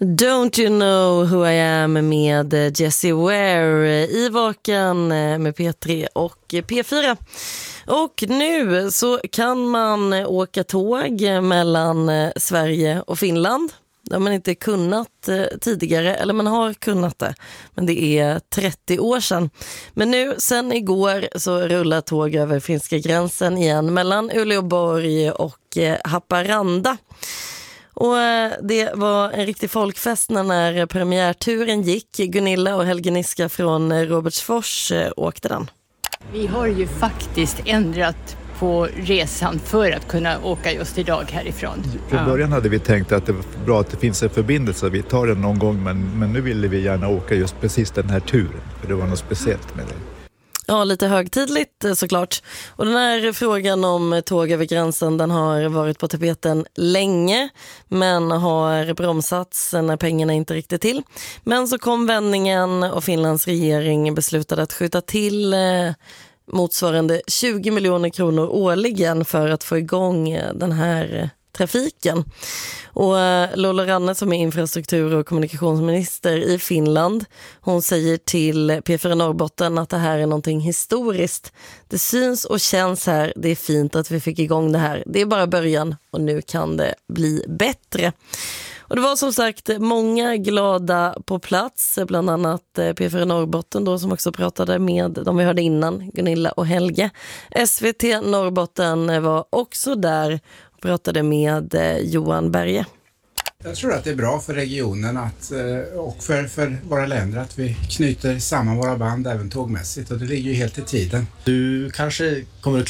Don't you know who I am med Jessie Ware i Vaken med P3 och P4. Och nu så kan man åka tåg mellan Sverige och Finland. Det har man inte kunnat tidigare, eller man har kunnat det, men det är 30 år sedan. Men nu, sen igår, så rullar tåg över finska gränsen igen mellan Uleåborg och Haparanda. Och det var en riktig folkfest när premiärturen gick. Gunilla och Helge Niska från Robertsfors åkte den. Vi har ju faktiskt ändrat på resan för att kunna åka just idag härifrån. Från början hade vi tänkt att det var bra att det finns en förbindelse. Vi tar den någon gång, men nu ville vi gärna åka just precis den här turen. För det var något speciellt med det. Ja, lite högtidligt såklart. Och den här frågan om tåg över gränsen, den har varit på tapeten länge, men har bromsats när pengarna inte riktigt till. Men så kom vändningen och Finlands regering beslutade att skjuta till motsvarande 20 miljoner kronor årligen för att få igång den här trafiken. Och Lola Ranne, som är infrastruktur- och kommunikationsminister i Finland, hon säger till P4 Norrbotten att det här är någonting historiskt. Det syns och känns här, det är fint att vi fick igång det här. Det är bara början och nu kan det bli bättre. Och det var som sagt många glada på plats, bland annat P4 Norrbotten då, som också pratade med de vi hörde innan, Gunilla och Helge. SVT Norrbotten var också där och pratade med Johan Berge. Jag tror att det är bra för regionen och för våra länder att vi knyter samman våra band även tågmässigt, och det ligger ju helt i tiden. Du kanske kommer att